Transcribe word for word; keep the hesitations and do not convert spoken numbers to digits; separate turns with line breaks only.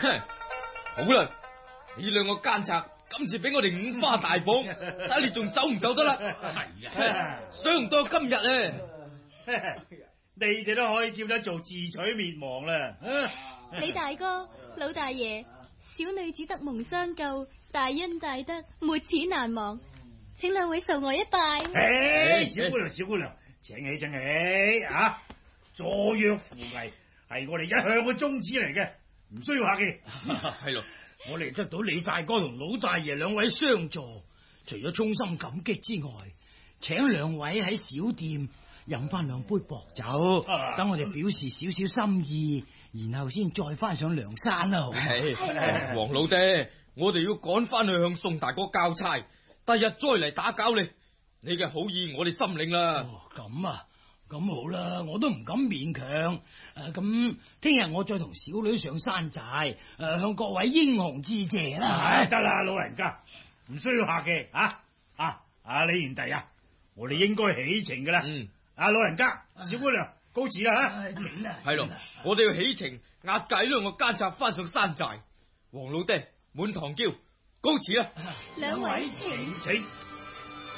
好啦，你兩個奸賊今次俾我哋五花大綁，睇你仲走唔走得啦？係啊，想唔到今日咧，
你哋都可以叫得做自取滅亡啦。
李大哥、老大爺，小女子得蒙相救，大恩大德，沒齒難忘，請兩位受我一拜。
誒，小姑娘，小姑娘，請起，請起啊！助弱扶危係我哋一向嘅宗旨嚟嘅，唔需要客氣。
係咯，
我嚟得到李大哥同老大爺兩位相助，除咗衷心感激之外，請兩位喺小店飲翻兩杯薄酒，等我哋表示少少心意，然後先再翻上梁山啦。
係，黃老爹，我哋要趕翻去向宋大哥交差，第日再嚟打攪你。你嘅好意我哋心領啦。
咁、哦、啊，咁好啦，我都唔敢勉強。誒，咁聽日我再同小女上山寨，誒、呃，向各位英雄致謝啦。
得啦，老人家，唔需要客氣啊！啊，啊李賢弟啊，我哋應該起程噶啦。
嗯。
啊，老人家，小姑娘，告辭啦吓！
係咯，我哋要起程押解兩個奸賊翻上山寨。黃老爹，滿堂驕，告辭啦！
兩位
請請。